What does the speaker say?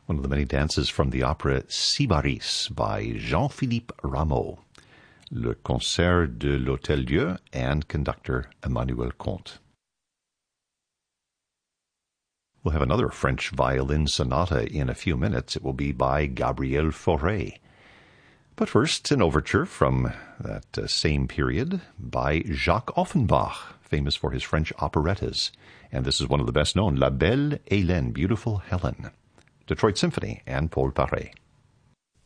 one of the many dances from the opera Sybaris by Jean-Philippe Rameau, Le Concert de l'Hôtel-Dieu, and conductor Emmanuel Comte. We'll have another French violin sonata in a few minutes. It will be by Gabriel Fauré. But first, an overture from that same period by Jacques Offenbach, famous for his French operettas. And this is one of the best known, La Belle Hélène, Beautiful Helen. Detroit Symphony and Paul Paré.